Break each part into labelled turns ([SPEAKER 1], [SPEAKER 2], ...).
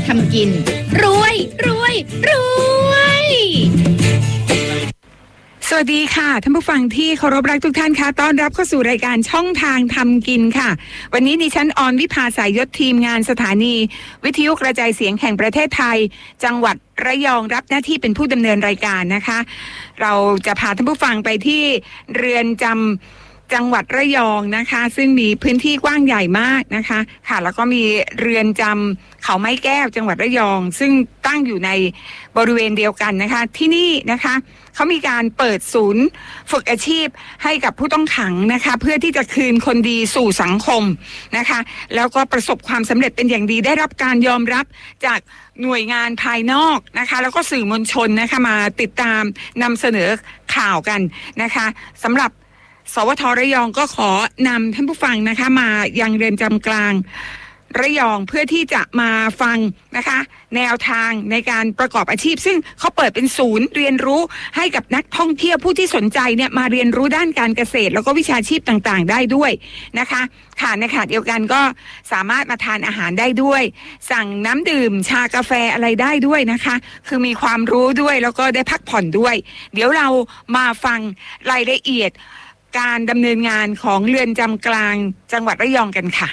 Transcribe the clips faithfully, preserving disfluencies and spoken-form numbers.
[SPEAKER 1] ทำกินรวยรวยรวย
[SPEAKER 2] สวัสดีค่ะท่านผู้ฟังที่เคารพรักทุกท่านค่ะต้อนรับเข้าสู่รายการช่องทางทำกินค่ะวันนี้ดิฉันออนวิภาสายยศทีมงานสถานีวิทยุกระจายเสียงแห่งประเทศไทยจังหวัดระยองรับหน้าที่เป็นผู้ดำเนินรายการนะคะเราจะพาท่านผู้ฟังไปที่เรือนจำจังหวัดระยองนะคะซึ่งมีพื้นที่กว้างใหญ่มากนะคะค่ะแล้วก็มีเรือนจำเขาไม้แก้วจังหวัดระยองซึ่งตั้งอยู่ในบริเวณเดียวกันนะคะที่นี่นะคะเขามีการเปิดศูนย์ฝึกอาชีพให้กับผู้ต้องขังนะคะเพื่อที่จะคืนคนดีสู่สังคมนะคะแล้วก็ประสบความสำเร็จเป็นอย่างดีได้รับการยอมรับจากหน่วยงานภายนอกนะคะแล้วก็สื่อมวลชนนะคะมาติดตามนำเสนอข่าวกันนะคะสำหรับสวท.ระยองก็ขอนำท่านผู้ฟังนะคะมายังเรือนจำกลางระยองเพื่อที่จะมาฟังนะคะแนวทางในการประกอบอาชีพซึ่งเขาเปิดเป็นศูนย์เรียนรู้ให้กับนักท่องเที่ยวผู้ที่สนใจเนี่ยมาเรียนรู้ด้านการเกษตรแล้วก็วิชาชีพต่างๆได้ด้วยนะคะค่ะในขณะเดียวกันก็สามารถมาทานอาหารได้ด้วยสั่งน้ำดื่มชากาแฟอะไรได้ด้วยนะคะคือมีความรู้ด้วยแล้วก็ได้พักผ่อนด้วยเดี๋ยวเรามาฟังรายละเอียดการดำเนินงานของเรือนจำกลางจังหวัดระยองกันค่ะ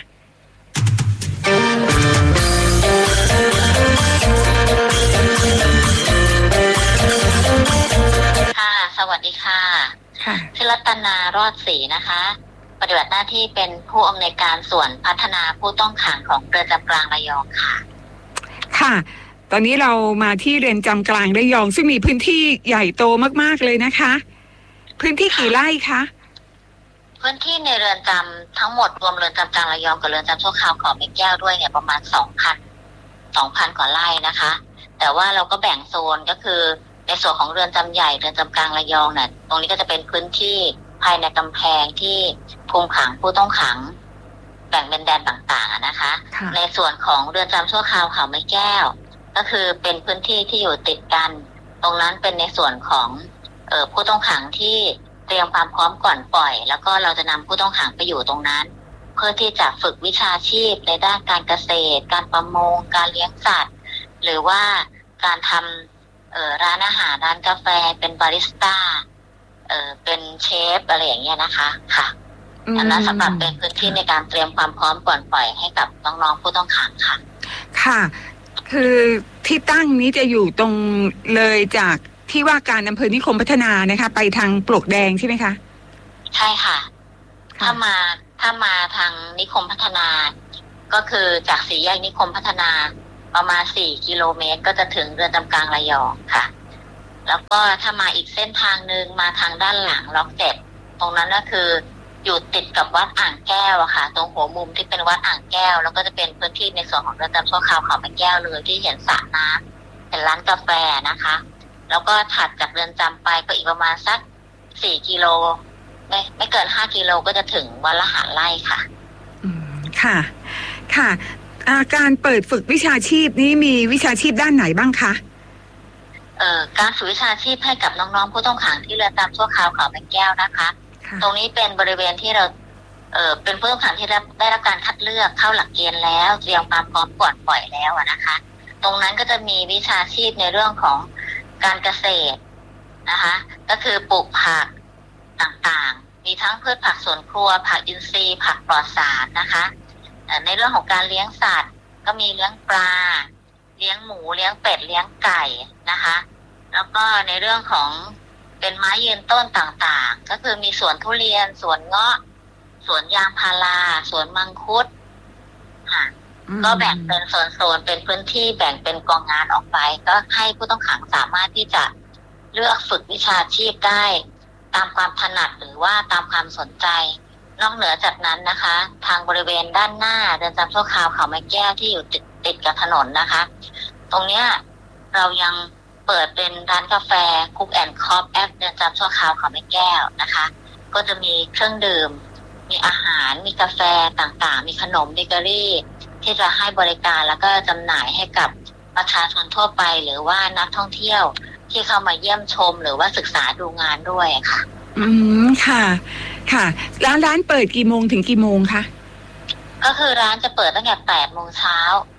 [SPEAKER 3] ค่ะสวัสดีค่ะค่ะชื่อรัตนารอดศรีนะคะปฏิบัติหน้าที่เป็นผู้อำนวยการส่วนพัฒนาผู้ต้องขังของเรือนจำกลางระยองค่ะ
[SPEAKER 2] ค่ะตอนนี้เรามาที่เรือนจำกลางระยองซึ่งมีพื้นที่ใหญ่โตมากๆเลยนะคะพื้นที่กี่ไร่คะ
[SPEAKER 3] พื้นที่ในเรือนจำทั้งหมดรวมเรือนจำกลางระยองกับเรือนจำชั่วคราวเขาไม้แก้วด้วยเนี่ยประมาณสองพันสองพันกว่าไร่นะคะแต่ว่าเราก็แบ่งโซนก็คือในส่วนของเรือนจำใหญ่เรือนจำกลางระยองเนี่ยตรงนี้ก็จะเป็นพื้นที่ภายในกำแพงที่คุมขังผู้ต้องขังแบ่งเป็นแดนต่างๆนะคะในส่วนของเรือนจำชั่วคราวเขาไม้แก้วก็คือเป็นพื้นที่ที่อยู่ติดกันตรงนั้นเป็นในส่วนของเอ่อผู้ต้องขังที่เตรียมความพร้อมก่อนปล่อยแล้วก็เราจะนำผู้ต้องขังไปอยู่ตรงนั้นเพื่อที่จะฝึกวิชาชีพในด้านการเกษตรการประมงการเลี้ยงสัตว์หรือว่าการทำเอ่อร้านอาหารร้านกาแฟเป็นบาริสต้าเอ่อเป็นเชฟอะไรอย่างเงี้ยนะคะค่ะอันนั้นสำหรับเป็นพื้นที่ในการเตรียมความพร้อมก่อนปล่อยให้กับน้องๆผู้ต้องขังค่ะ
[SPEAKER 2] ค่ะคือที่ตั้งนี้จะอยู่ตรงเลยจากที่ว่าการอำเภอนิคมพัฒนานะคะไปทางปลวกแดงใช่ไหมคะ
[SPEAKER 3] ใช่ค่ะถ้ามาถ้ามาทางนิคมพัฒนาก็คือจากสี่แยกนิคมพัฒนาประมาณสี่กิโลเมตรก็จะถึงเรือนจำกลางระยองค่ะแล้วก็ถ้ามาอีกเส้นทางนึงมาทางด้านหลังล็อกเจ็ดตรงนั้นก็คืออยู่ติดกับวัดอ่างแก้วอะค่ะตรงหัวมุมที่เป็นวัดอ่างแก้วแล้วก็จะเป็นพื้นที่ในส่วนของเรือนจำชั่วคราวเขาไม้แก้วเลยที่เห็นสระน้ำเป็นร้านกาแฟนะคะแล้วก็ถัดจากเรือนจำไปก็อีกประมาณสักสี่กิโลไม่ไม่เกินห้ากิโลก็จะถึงวัดละหารไร่ค่ะ
[SPEAKER 2] อืมค่ะค่ะอาการเปิดฝึกวิชาชีพนี้มีวิชาชีพด้านไหนบ้างคะ
[SPEAKER 3] เอ่อการฝึกวิชาชีพให้กับน้องๆผู้ต้องขังที่เรือนจำชั่วคราวเขาไม้แก้วนะคะตรงนี้เป็นบริเวณที่เราเอ่อเป็นผู้ต้องขังที่ได้ได้รับการคัดเลือกเข้าหลักเกณฑ์แล้วเตรียมความพร้อมก่อนปล่อยแล้วนะคะตรงนั้นก็จะมีวิชาชีพในเรื่องของการเกษตรนะคะก็คือปลูกผักต่างๆมีทั้งพืชผักสวนครัวผักอินทรีย์ผักปลอดสารนะคะในเรื่องของการเลี้ยงสัตว์ก็มีเลี้ยงปลาเลี้ยงหมูเลี้ยงเป็ดเลี้ยงไก่นะคะแล้วก็ในเรื่องของเป็นไม้ยืนต้นต่างๆก็คือมีสวนทุเรียนสวนเงาะสวนยางพาราสวนมังคุดค่ะก็แบ่งเป็นโซนๆเป็นพื้นที่แบ่งเป็นกองงานออกไปก็ให้ผู้ต้องขังสามารถที่จะเลือกฝึกวิชาชีพได้ตามความถนัดหรือว่าตามความสนใจนอกเหนือจากนั้นนะคะทางบริเวณด้านหน้าเรือนจำชั่วคราวเขาไม้แก้วที่อยู่ติดติดกับถนนนะคะตรงเนี้ยเรายังเปิดเป็นร้านกาแฟคุกแอนด์คอฟแอปเรือนจำชั่วคราวเขาไม้แก้วนะคะก็จะมีเครื่องดื่มมีอาหารมีกาแฟต่างๆมีขนมเบเกอรี่ที่จะให้บริการแล้วก็จำหน่ายให้กับประชาชนทั่วไปหรือว่านักท่องเที่ยวที่เข้ามาเยี่ยมชมหรือว่าศึกษาดูงานด้วยค่ะ
[SPEAKER 2] อืมค่ะค่ะร้านร้านเปิดกี่โมงถึงกี่โมงคะ
[SPEAKER 3] ก็คือร้านจะเปิดตั้งแต่แปดโมงเช้าถ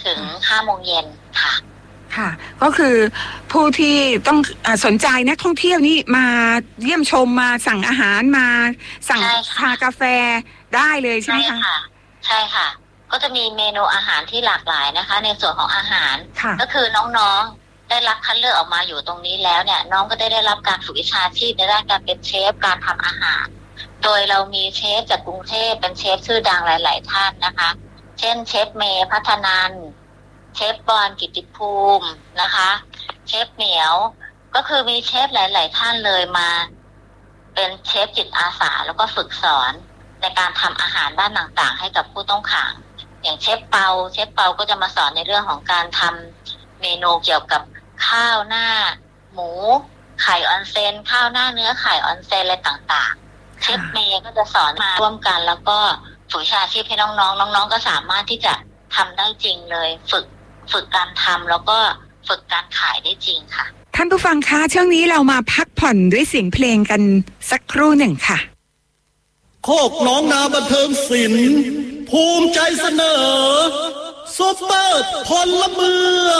[SPEAKER 3] ถึงห้าโมงเย็นค่ะ
[SPEAKER 2] ค่ะก็คือผู้ที่ต้องสนใจนักท่องเที่ยวนี่มาเยี่ยมชมมาสั่งอาหารมาสั่งชากาแฟได้เลยใช่ไหมคะ
[SPEAKER 3] ใช่ค่ะก็จะมีเมนูอาหารที่หลากหลายนะคะในส่วนของอาหารก็คือน้องๆได้รับคัดเลือกออกมาอยู่ตรงนี้แล้วเนี่ยน้องก็ได้ได้รับการฝึกวิชาชีพในด้านการเป็นเชฟการทำอาหารโดยเรามีเชฟจากกรุงเทพเป็นเชฟชื่อดังหลายๆท่านนะคะเช่นเชฟเมย์พัฒนันเชฟบอลกิตติภูมินะคะเชฟเหมียวก็คือมีเชฟหลายๆท่านเลยมาเป็นเชฟจิตอาสาแล้วก็ฝึกสอนในการทำอาหารด้านต่างๆให้กับผู้ต้องขังอย่างเชฟเปาเชฟเปาก็จะมาสอนในเรื่องของการทำเมนูเกี่ยวกับข้าวหน้าหมูไข่ออนเซนข้าวหน้าเนื้อไข่ออนเซนอะไรต่างๆเชฟเมย์ก็จะสอนมาร่วมกันแล้วก็ฝึกวิชาชีพให้น้องๆน้องๆก็สามารถที่จะทำได้จริงเลยฝึกฝึกการทำแล้วก็ฝึกการขายได้จริงค่ะ
[SPEAKER 2] ท่านผู้ฟังคะช่วงนี้เรามาพักผ่อนด้วยเสียงเพลงกันสักครู่หนึ่งค่ะ
[SPEAKER 4] โคกหนองนาบันเทิงศิลป์ภูมิใจเสนอซุปเปอร์พลเมือง